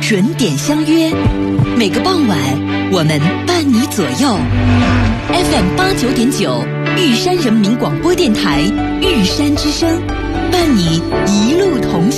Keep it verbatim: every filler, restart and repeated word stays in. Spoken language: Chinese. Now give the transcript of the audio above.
准点相约，每个傍晚我们伴你左右。F M 八九点九，玉山人民广播电台，玉山之声，伴你一